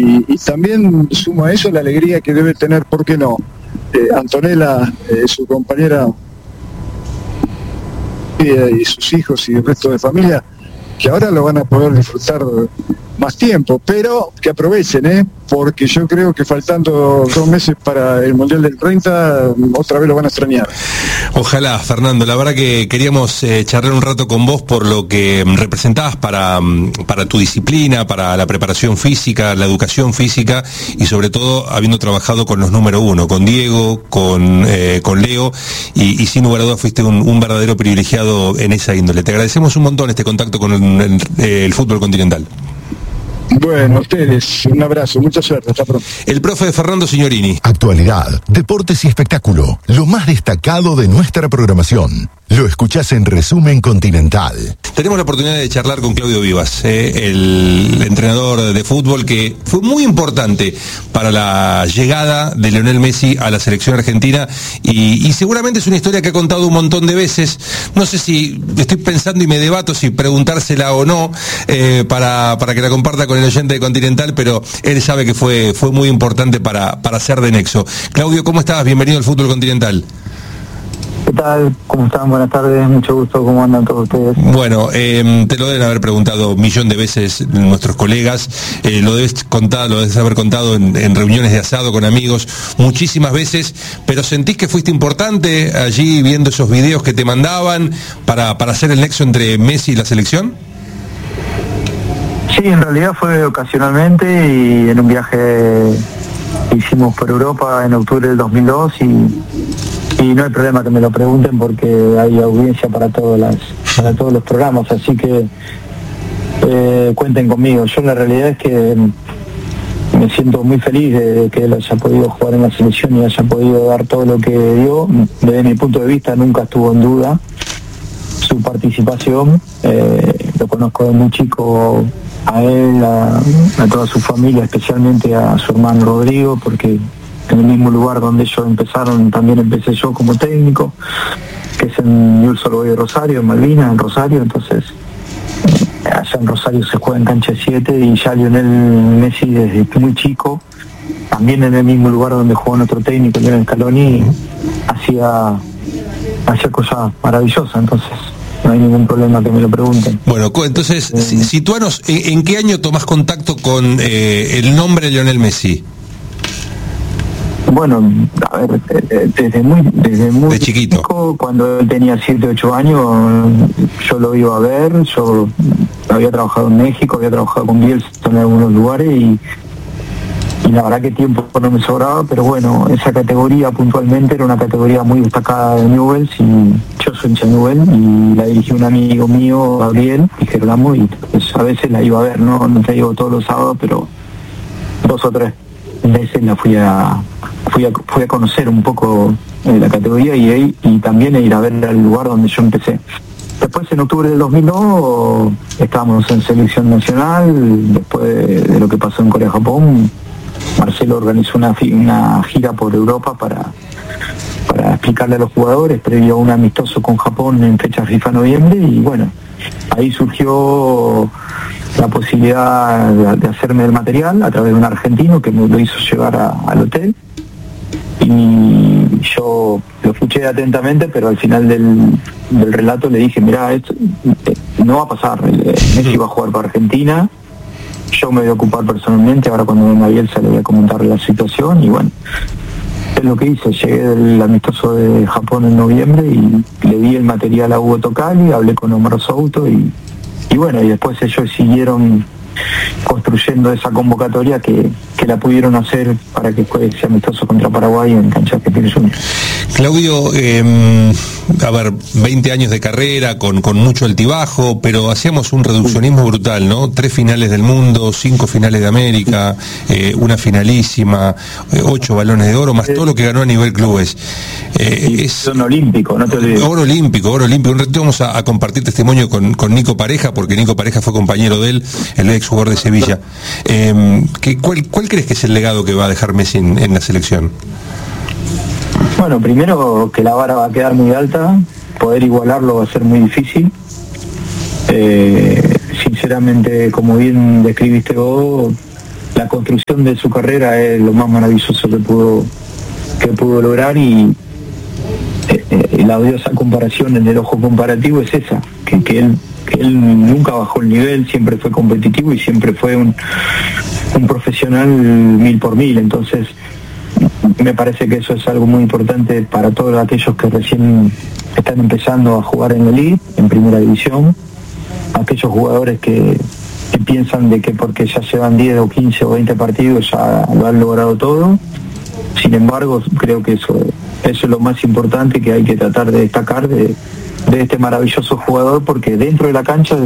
Y también sumo a eso la alegría que debe tener, ¿por qué no? Antonella, su compañera y sus hijos y el resto de familia, que ahora lo van a poder disfrutar más tiempo, pero que aprovechen, porque yo creo que faltando 2 meses para el Mundial del 30, otra vez lo van a extrañar. Ojalá, Fernando, la verdad que queríamos charlar un rato con vos por lo que representabas para tu disciplina, para la preparación física, la educación física y sobre todo habiendo trabajado con los número 1, con Diego, con Leo y sin lugar a dudas fuiste un verdadero privilegiado en esa índole. Te agradecemos un montón este contacto con el fútbol continental. Bueno, ustedes, un abrazo, mucha suerte, hasta pronto. El profe Fernando Signorini. Actualidad, deportes y espectáculo, lo más destacado de nuestra programación. Lo escuchás en Resumen Continental. Tenemos la oportunidad de charlar con Claudio Vivas, el entrenador de fútbol que fue muy importante para la llegada de Lionel Messi a la selección argentina y seguramente es una historia que ha contado un montón de veces. No sé si estoy pensando y me debato si preguntársela o no para que la comparta con el oyente de Continental, pero él sabe que fue muy importante para ser de nexo. Claudio, ¿cómo estás? Bienvenido al Fútbol Continental. ¿Qué tal? ¿Cómo están? Buenas tardes, mucho gusto. ¿Cómo andan todos ustedes? Bueno, te lo deben haber preguntado 1.000.000 de veces nuestros colegas, lo debes haber contado en reuniones de asado con amigos muchísimas veces, pero ¿sentís que fuiste importante allí viendo esos videos que te mandaban para hacer el nexo entre Messi y la selección? Sí, en realidad fue ocasionalmente y en un viaje que hicimos por Europa en octubre del 2002 y no hay problema que me lo pregunten porque hay audiencia para todos los programas, así que cuenten conmigo. Yo la realidad es que me siento muy feliz de que él haya podido jugar en la selección y haya podido dar todo lo que dio. Desde mi punto de vista nunca estuvo en duda su participación. Lo conozco de muy chico a él, a toda su familia, especialmente a su hermano Rodrigo, porque en el mismo lugar donde ellos empezaron, también empecé yo como técnico, que es en Newell's Old Boys de Rosario, en Malvinas, en Rosario. Entonces, allá en Rosario se juega en cancha 7 y ya Lionel Messi desde muy chico, también en el mismo lugar donde jugó nuestro técnico, Lionel Scaloni, hacía cosas maravillosas. Entonces, no hay ningún problema que me lo pregunten. Bueno, entonces, situanos, ¿en qué año tomás contacto con el nombre de Lionel Messi? Bueno, a ver, desde muy de chiquito, cuando él tenía 7, 8 años, yo lo iba a ver. Yo había trabajado en México, había trabajado con Bielsa en algunos lugares y la verdad que tiempo no me sobraba, pero bueno, esa categoría puntualmente era una categoría muy destacada de Newell's y yo soy hincha de Newell's y la dirigí un amigo mío, Gabriel, y Gerolamo, y pues a veces la iba a ver, no te digo todos los sábados, pero 2 o 3 veces la fui a conocer un poco la categoría y también a ir a ver al lugar donde yo empecé. Después, en octubre del 2002, estábamos en selección nacional. Después de lo que pasó en Corea-Japón, Marcelo organizó una gira por Europa para explicarle a los jugadores, previo a un amistoso con Japón en fecha FIFA noviembre, y bueno, ahí surgió la posibilidad de hacerme el material a través de un argentino que me lo hizo llevar al hotel, y yo lo escuché atentamente, pero al final del relato le dije, mirá, esto no va a pasar, Messi va a jugar para Argentina, yo me voy a ocupar personalmente, ahora cuando venga Bielsa le voy a comentar la situación, y bueno, es lo que hice. Llegué del amistoso de Japón en noviembre y le di el material a Hugo Tocali, hablé con Omar Souto y bueno, y después ellos siguieron construyendo esa convocatoria que la pudieron hacer para que fue ese amistoso contra Paraguay en cancha que tiene Junior. Claudio, a ver, 20 años de carrera, con mucho altibajo, pero hacíamos un reduccionismo brutal, ¿no? 3 finales del mundo, 5 finales de América, una finalísima, 8 balones de oro, más todo lo que ganó a nivel clubes. Es un olímpico, no te olvides. Oro olímpico. Un rato vamos a compartir testimonio con Nico Pareja, porque Nico Pareja fue compañero de él, el ex jugador de Sevilla. ¿Cuál crees que es el legado que va a dejar Messi en la selección? Bueno, primero que la vara va a quedar muy alta, poder igualarlo va a ser muy difícil. Sinceramente, como bien describiste vos, la construcción de su carrera es lo más maravilloso que pudo lograr, y la odiosa comparación en el ojo comparativo es esa, que él nunca bajó el nivel, siempre fue competitivo y siempre fue un profesional 1000 por 1000. Entonces me parece que eso es algo muy importante para todos aquellos que recién están empezando a jugar en el Elite, en primera división, aquellos jugadores que piensan de que porque ya llevan 10 o 15 o 20 partidos ya lo han logrado todo. Sin embargo, creo que eso es lo más importante que hay que tratar de destacar de este maravilloso jugador, porque dentro de la cancha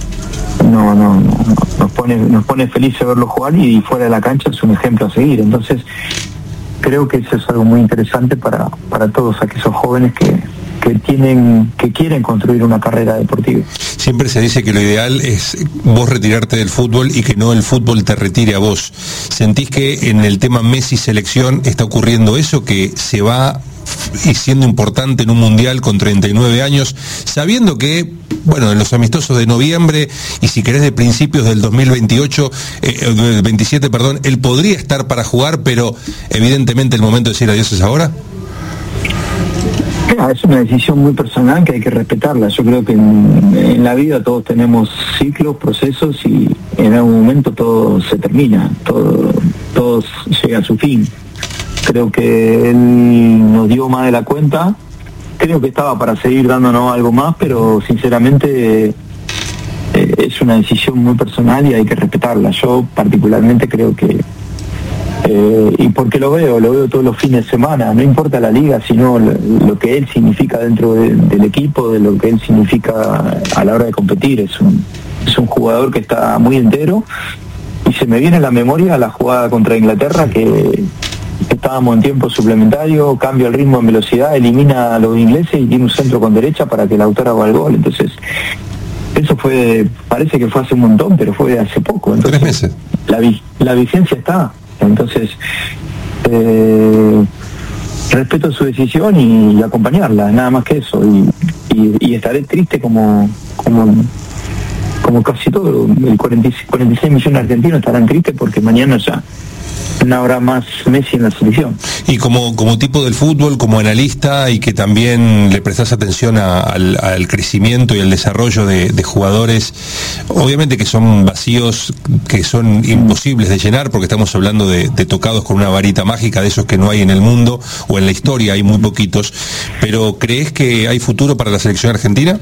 nos pone felices verlo jugar, y fuera de la cancha es un ejemplo a seguir. Entonces creo que eso es algo muy interesante para todos aquellos jóvenes que quieren construir una carrera deportiva. Siempre se dice que lo ideal es vos retirarte del fútbol y que no el fútbol te retire a vos. ¿Sentís que en el tema Messi selección está ocurriendo eso, que se va y siendo importante en un mundial con 39 años, sabiendo que, bueno, en los amistosos de noviembre y si querés de principios del 27, él podría estar para jugar, pero evidentemente el momento de decir adiós es ahora? Es una decisión muy personal que hay que respetarla. Yo creo que en la vida todos tenemos ciclos, procesos, y en algún momento todo se termina, todo llega a su fin. Creo que él nos dio más de la cuenta, creo que estaba para seguir dándonos algo más, pero sinceramente es una decisión muy personal y hay que respetarla. Yo particularmente creo que y porque lo veo todos los fines de semana, no importa la liga, sino lo que él significa dentro del equipo, de lo que él significa a la hora de competir. Es un jugador que está muy entero, y se me viene a la memoria la jugada contra Inglaterra, que estábamos en tiempo suplementario, cambia el ritmo en velocidad, elimina a los ingleses y tiene un centro con derecha para que Lautaro haga el gol. Entonces eso parece que fue hace un montón, pero fue hace poco. Entonces, 3 meses. La vigencia está. Entonces, respeto su decisión y acompañarla, nada más que eso. Y estaré triste como casi todo. El 46 millones de argentinos estarán tristes porque mañana ya no habrá más Messi en la selección. Y como tipo del fútbol, como analista, y que también le prestás atención al crecimiento y al desarrollo de jugadores, obviamente que son vacíos, que son imposibles de llenar, porque estamos hablando de tocados con una varita mágica, de esos que no hay en el mundo, o en la historia hay muy poquitos, pero ¿crees que hay futuro para la selección argentina?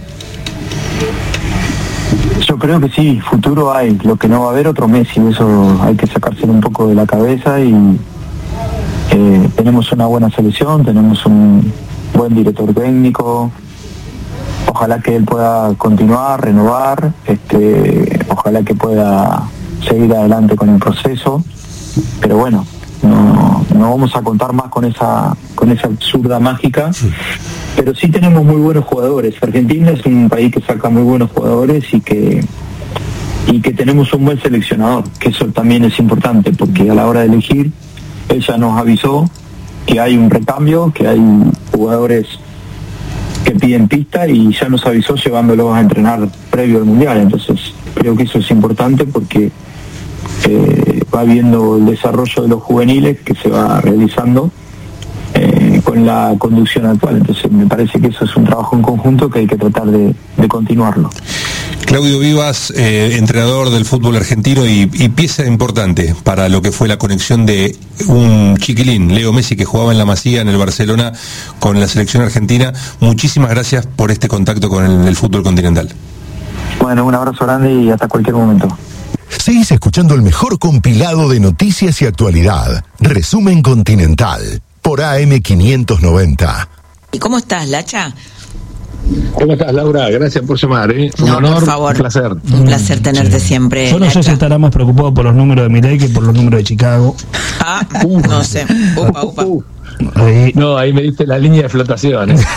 Yo creo que sí, futuro hay. Lo que no va a haber otro Messi, eso hay que sacárselo un poco de la cabeza. Y tenemos una buena selección, tenemos un buen director técnico. Ojalá que él pueda continuar, renovar, ojalá que pueda seguir adelante con el proceso. Pero bueno, no vamos a contar más con esa absurda mágica. Pero sí tenemos muy buenos jugadores. Argentina es un país que saca muy buenos jugadores y que tenemos un buen seleccionador, que eso también es importante, porque a la hora de elegir, él ya nos avisó que hay un recambio, que hay jugadores que piden pista, y ya nos avisó llevándolos a entrenar previo al Mundial. Entonces creo que eso es importante porque va viendo el desarrollo de los juveniles que se va realizando con la conducción actual. Entonces me parece que eso es un trabajo en conjunto que hay que tratar de continuarlo. Claudio Vivas, entrenador del fútbol argentino y pieza importante para lo que fue la conexión de un chiquilín, Leo Messi, que jugaba en la Masía, en el Barcelona, con la selección argentina. Muchísimas gracias por este contacto con el fútbol continental. Bueno, un abrazo grande y hasta cualquier momento. Seguís escuchando el mejor compilado de noticias y actualidad. Resumen Continental, por AM590. ¿Y cómo estás, Lacha? ¿Cómo estás, Laura? Gracias por llamar, ¿eh? Un honor, por favor. Un placer. Un placer tenerte siempre. Yo no sé si estará más preocupado por los números de Milei que por los números de Chicago. No sé. Upa. No, ahí me diste la línea de flotación, ¿eh?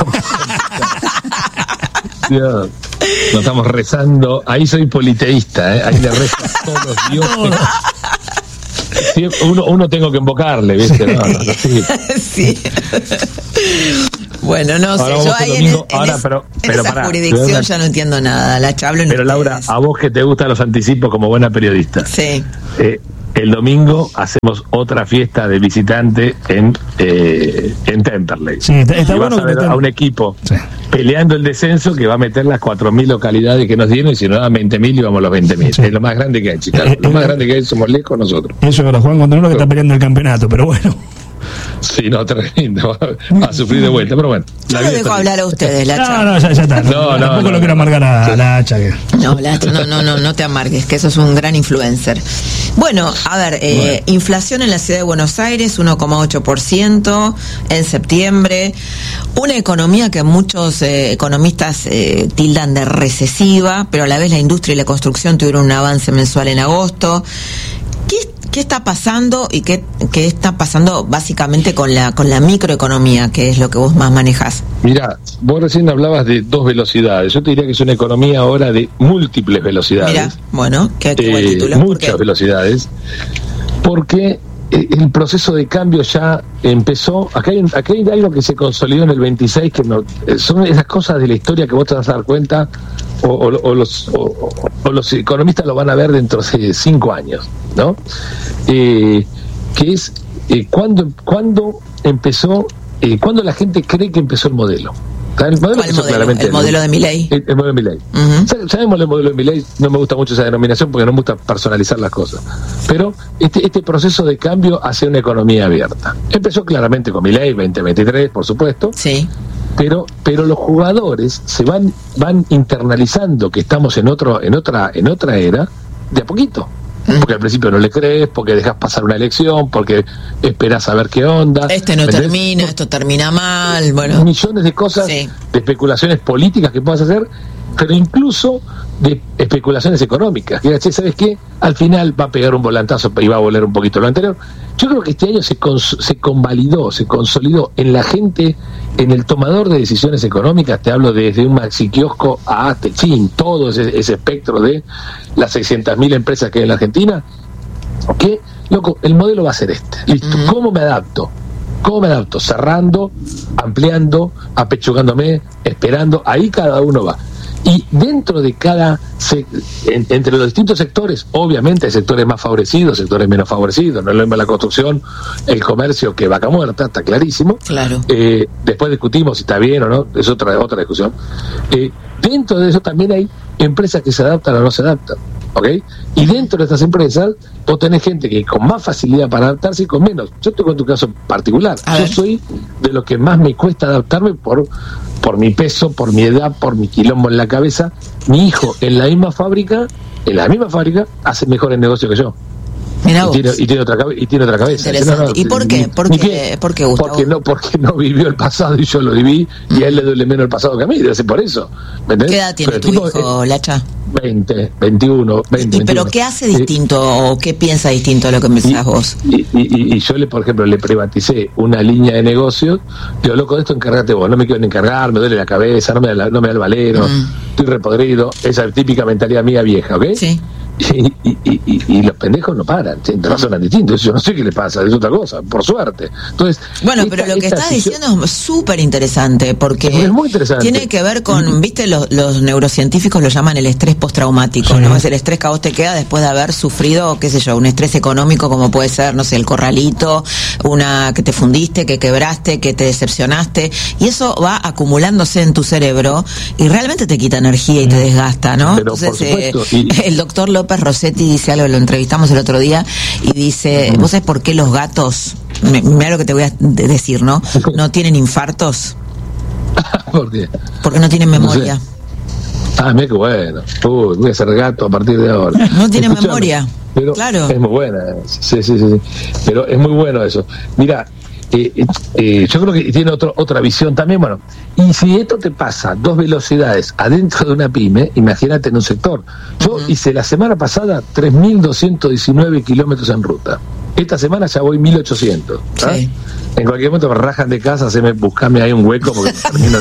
Dios. Nos estamos rezando. Ahí soy politeísta, ¿eh? Ahí le rezo a todos los dioses. Sí, uno tengo que invocarle, ¿viste? No, sí. Bueno, no sé, yo ahí en esa jurisdicción ya no entiendo nada, la chablo. Pero Laura, a vos que te gustan los anticipos como buena periodista. Sí. el domingo hacemos otra fiesta de visitante en Temperley. Sí, está y bueno vas a ver a un equipo peleando el descenso que va a meter las 4.000 localidades que nos dieron, y si no dan 20.000 y vamos a los 20.000. Sí. Es lo más grande que hay, Chicago. Lo más grande que hay, somos lejos nosotros. Eso es lo Juan contra uno que está peleando el campeonato, pero bueno. Sí, no, tremendo. Va a sufrir de vuelta, pero bueno. Yo lo dejo hablar a ustedes, Lacha. No, ya está. Tampoco lo quiero amargar a Lacha. No, Lacha, no te amargues, que eso es un gran influencer. Bueno, a ver, inflación en la ciudad de Buenos Aires, 1,8% en septiembre. Una economía que muchos economistas tildan de recesiva, pero a la vez la industria y la construcción tuvieron un avance mensual en agosto. ¿Qué está pasando y qué está pasando básicamente con la microeconomía, que es lo que vos más manejás? Mirá, vos recién hablabas de 2 velocidades. Yo te diría que es una economía ahora de múltiples velocidades. Mirá, bueno, qué buen título. Muchas velocidades. Porque el proceso de cambio ya empezó. Acá hay algo que se consolidó en el 26, que son esas cosas de la historia que vos te vas a dar cuenta, o los economistas lo van a ver dentro de 5 años, ¿no? Que es cuando empezó, cuando la gente cree que empezó el modelo. El modelo ¿Cuál modelo? Claramente el modelo de Milei. El modelo de Milei. Sabemos el modelo de Milei, no me gusta mucho esa denominación porque no me gusta personalizar las cosas. Pero este proceso de cambio hacia una economía abierta. Empezó claramente con Milei, 2023, por supuesto. Sí. Pero los jugadores se van internalizando que estamos en otra era de a poquito. Porque al principio no le crees, porque dejas pasar una elección, porque esperás a ver qué onda. No termina, esto termina mal, bueno. Millones de cosas, de especulaciones políticas que puedas hacer, pero incluso de especulaciones económicas. Que, ¿sabes qué? Al final va a pegar un volantazo y va a volar un poquito lo anterior. Yo creo que este año se convalidó, se consolidó en la gente, en el tomador de decisiones económicas. Te hablo desde un maxi kiosco a fin, todo ese espectro de las 600.000 empresas que hay en la Argentina. Que, loco, el modelo va a ser este. Listo. ¿Cómo me adapto? Cerrando, ampliando, apechugándome, esperando. Ahí cada uno va. Y dentro de entre los distintos sectores, obviamente hay sectores más favorecidos, sectores menos favorecidos. No es lo mismo la construcción, el comercio que vaca muerta, está clarísimo. Claro. Después discutimos si está bien o no, es otra discusión. Dentro de eso también hay empresas que se adaptan o no se adaptan, ¿ok? Y dentro de estas empresas vos tenés gente que con más facilidad para adaptarse y con menos. Yo te cuento un caso particular. Yo soy de los que más me cuesta adaptarme por mi peso, por mi edad, por mi quilombo en la cabeza. Mi hijo en la misma fábrica hace mejores negocios que yo. Y tiene otra cabeza. Interesante. ¿Y por qué? ¿Por qué, Gustavo? Porque no vivió el pasado y yo lo viví, y a él le duele menos el pasado que a mí, debe ser por eso. ¿Qué edad tiene tu hijo, Lacha? 20, 21, 20. ¿Pero qué hace distinto o qué piensa distinto a lo que pensás vos? Y yo, por ejemplo, le privaticé una línea de negocios. Digo, loco, de esto encárgate vos, no me quiero ni encargar, me duele la cabeza, no me da el valero, estoy repodrido. Esa típica mentalidad mía vieja, ¿ok? Sí. Y los pendejos no paran, razonan distintos. Yo no sé qué le pasa, es otra cosa, por suerte. Entonces, bueno, pero lo que estás diciendo es súper interesante, porque es muy interesante. Tiene que ver con, viste, los neurocientíficos lo llaman el estrés postraumático, ¿no? Es el estrés que a vos te queda después de haber sufrido, qué sé yo, un estrés económico como puede ser, no sé, el corralito, una que te fundiste, que quebraste, que te decepcionaste, y eso va acumulándose en tu cerebro y realmente te quita energía y te desgasta, ¿no? Pero, entonces, por supuesto, el doctor López Rossetti dice algo, lo entrevistamos el otro día, y dice, ¿vos sabés por qué los gatos, mira lo que te voy a decir, ¿no? No tienen infartos? ¿Por qué? Porque no tienen memoria. No sé. Mira qué bueno. Voy a ser gato a partir de ahora. No tienen memoria. Pero claro. Es muy buena. Sí. Pero es muy bueno eso. Mira, yo creo que tiene otra visión también. Bueno, y si esto te pasa 2 velocidades adentro de una pyme, imagínate en un sector. Yo hice la semana pasada 3.219 kilómetros en ruta. Esta semana ya voy 1.800. Sí. En cualquier momento me rajan de casa, buscame ahí un hueco porque termino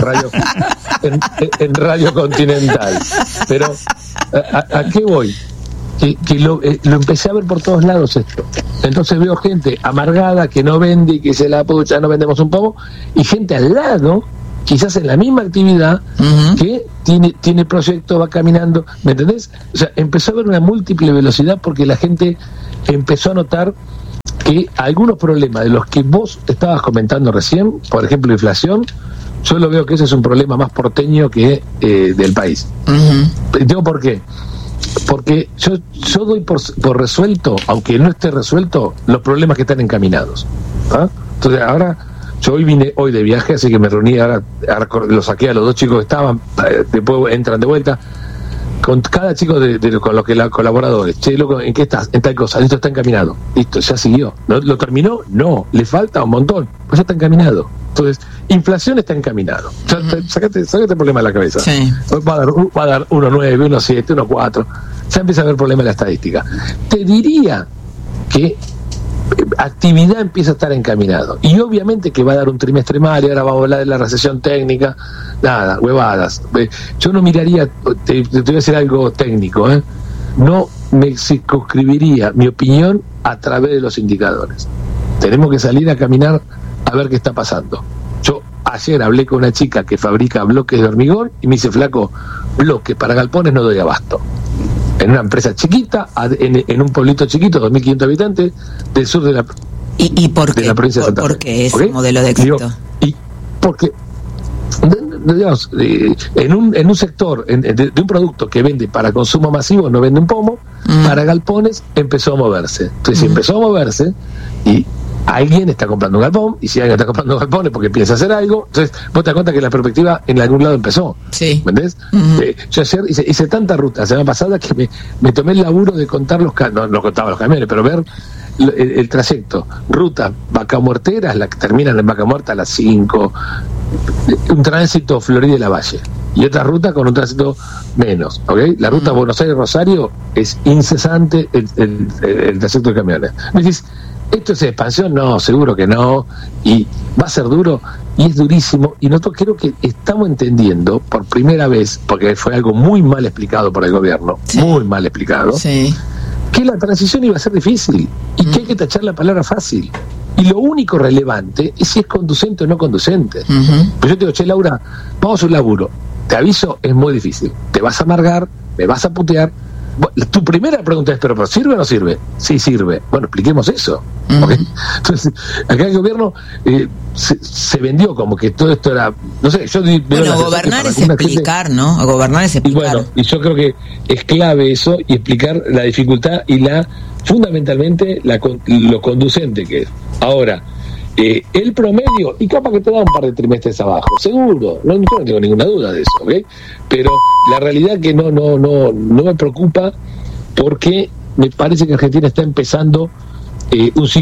en Radio Continental. Pero ¿a qué voy? Que lo empecé a ver por todos lados esto. Entonces veo gente amargada que no vende y que se la pucha, no vendemos un pomo, y gente al lado quizás en la misma actividad, que tiene proyectos, va caminando, ¿me entendés? O sea, empezó a haber una múltiple velocidad porque la gente empezó a notar que algunos problemas de los que vos estabas comentando recién, por ejemplo, inflación, yo lo veo que ese es un problema más porteño que del país. Digo, ¿por qué? Porque yo doy por resuelto, aunque no esté resuelto, los problemas que están encaminados. ¿Ah? Entonces, ahora, yo vine hoy de viaje, así que me reuní, ahora los saqué a los 2 chicos que estaban, después entran de vuelta, con cada chico con los que colaboradores. Che, loco, ¿en qué estás? En tal cosa. Listo, está encaminado. Listo, ya siguió. ¿Lo terminó? No. Le falta un montón. Pues ya está encaminado. Entonces, inflación está encaminado. Sacate el problema de la cabeza. Sí. Va a dar 1,9, 1,7, 1,4. Ya empieza a haber problema en la estadística. Te diría que actividad empieza a estar encaminado. Y obviamente que va a dar un trimestre mal, y ahora vamos a hablar de la recesión técnica. Nada, huevadas. Yo no miraría, te voy a decir algo técnico, no me circunscribiría mi opinión a través de los indicadores. Tenemos que salir a caminar a ver qué está pasando. Yo ayer hablé con una chica que fabrica bloques de hormigón y me dice, flaco, bloques para galpones no doy abasto. En una empresa chiquita, en un pueblito chiquito, 2.500 habitantes, del sur de la, ¿Y por qué? De la provincia de Santa Fe. ¿Por qué ese ¿Okay? modelo de éxito? Y porque, digamos, en un sector de un producto que vende para consumo masivo, no vende un pomo, para galpones empezó a moverse. Entonces, si empezó a moverse, y alguien está comprando un galpón, y si alguien está comprando un galpón es porque piensa hacer algo, entonces vos te das cuenta que la perspectiva en algún lado empezó. Sí. ¿Me entendés? Yo ayer hice tanta ruta la semana pasada que me tomé el laburo de contar no contaba los camiones, pero ver el trayecto, ruta Vaca Muerteras, la que terminan en Vaca Muerta a las 5, un tránsito Florida y la Valle, y otra ruta con un tránsito menos, ¿ok? La ruta Buenos Aires-Rosario es incesante el trayecto de camiones. Me decís, ¿esto es expansión? No, seguro que no, y va a ser duro, y es durísimo, y nosotros creo que estamos entendiendo por primera vez, porque fue algo muy mal explicado por el gobierno, muy mal explicado, que la transición iba a ser difícil, y que hay que tachar la palabra fácil, y lo único relevante es si es conducente o no conducente. Pues yo te digo, che, Laura, vamos a un laburo, te aviso, es muy difícil, te vas a amargar, me vas a putear. Tu primera pregunta es, ¿pero sirve o no sirve? Sí, sirve. Bueno, expliquemos eso. ¿Okay? Entonces, acá el gobierno se vendió como que todo esto era, no sé, yo bueno, gobernar es explicar, gente, ¿no? Gobernar es explicar. Y bueno, y yo creo que es clave eso, y explicar la dificultad y fundamentalmente lo conducente que es. Ahora, el promedio, y capaz que te da un par de trimestres abajo, seguro, yo no tengo ninguna duda de eso, ¿ok? Pero la realidad que no me preocupa, porque me parece que Argentina está empezando un ciclo